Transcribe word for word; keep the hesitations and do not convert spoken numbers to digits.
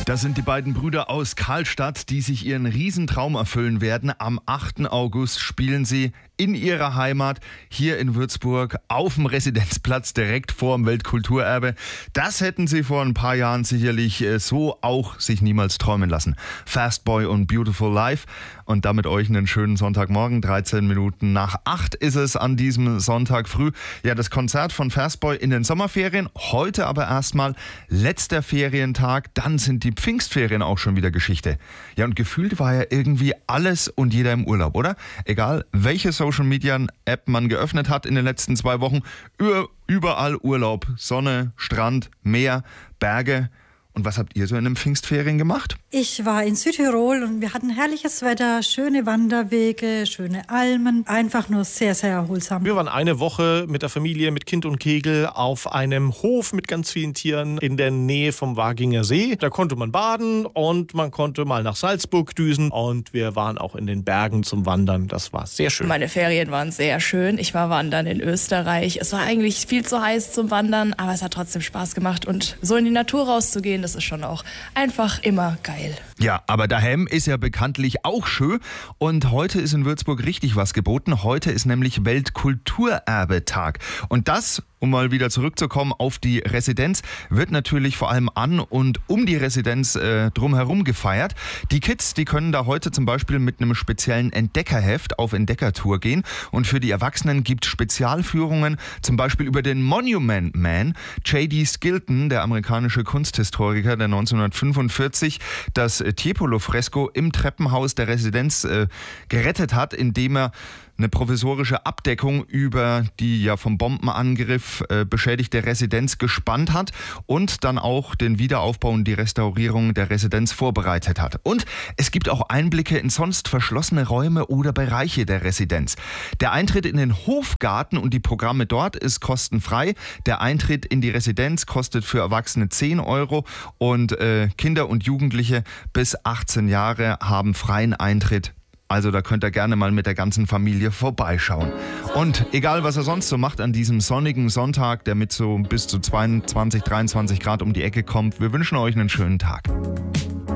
Das sind die beiden Brüder aus Karlstadt, die sich ihren Riesentraum erfüllen werden. Am achten August spielen sie in ihrer Heimat hier in Würzburg auf dem Residenzplatz direkt vor dem Weltkulturerbe. Das hätten sie vor ein paar Jahren sicherlich so auch sich niemals träumen lassen. Fastboy und Beautiful Life. Und damit euch einen schönen Sonntagmorgen. dreizehn Minuten nach acht ist es an diesem Sonntag früh. Ja, das Konzert von Fastboy in den Sommerferien. Heute aber erstmal letzter Ferientag. Dann sind die Pfingstferien auch schon wieder Geschichte. Ja, und gefühlt war ja irgendwie alles und jeder im Urlaub, oder? Egal, welche Social-Media-App man geöffnet hat in den letzten zwei Wochen. Überall Urlaub. Sonne, Strand, Meer, Berge. Und was habt ihr so in den Pfingstferien gemacht? Ich war in Südtirol und wir hatten herrliches Wetter, schöne Wanderwege, schöne Almen, einfach nur sehr, sehr erholsam. Wir waren eine Woche mit der Familie, mit Kind und Kegel auf einem Hof mit ganz vielen Tieren in der Nähe vom Waginger See. Da konnte man baden und man konnte mal nach Salzburg düsen und wir waren auch in den Bergen zum Wandern. Das war sehr schön. Meine Ferien waren sehr schön. Ich war wandern in Österreich. Es war eigentlich viel zu heiß zum Wandern, aber es hat trotzdem Spaß gemacht und so in die Natur rauszugehen, das ist schon auch einfach immer geil. Ja, aber daheim ist ja bekanntlich auch schön und heute ist in Würzburg richtig was geboten. Heute ist nämlich Weltkulturerbetag und das, um mal wieder zurückzukommen auf die Residenz, wird natürlich vor allem an und um die Residenz äh, drumherum gefeiert. Die Kids, die können da heute zum Beispiel mit einem speziellen Entdeckerheft auf Entdeckertour gehen und für die Erwachsenen gibt es Spezialführungen, zum Beispiel über den Monument Man. J D. Skilton, der amerikanische Kunsthistoriker, der neunzehnhundertfünfundvierzig das Tiepolo-Fresko im Treppenhaus der Residenz äh, gerettet hat, indem er eine provisorische Abdeckung über die ja vom Bombenangriff äh, beschädigte Residenz gespannt hat und dann auch den Wiederaufbau und die Restaurierung der Residenz vorbereitet hat. Und es gibt auch Einblicke in sonst verschlossene Räume oder Bereiche der Residenz. Der Eintritt in den Hofgarten und die Programme dort ist kostenfrei. Der Eintritt in die Residenz kostet für Erwachsene zehn Euro und äh, Kinder und Jugendliche bis achtzehn Jahre haben freien Eintritt. Also da könnt ihr gerne mal mit der ganzen Familie vorbeischauen. Und egal, was er sonst so macht an diesem sonnigen Sonntag, der mit so bis zu zweiundzwanzig, dreiundzwanzig Grad um die Ecke kommt, wir wünschen euch einen schönen Tag.